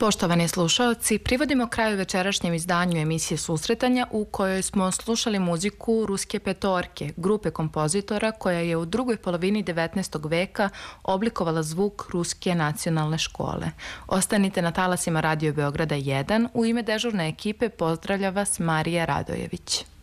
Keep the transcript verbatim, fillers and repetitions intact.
Poštovani slušaoci, privodimo kraju večerašnjem izdanju emisije Susretanja u kojoj smo slušali muziku Ruske petorke, grupe kompozitora koja je u drugoj polovini devetnaestog veka oblikovala zvuk Ruske nacionalne škole. Ostanite na talasima Radio Beograda jedan. U ime dežurne ekipe pozdravlja vas Marija Radojević.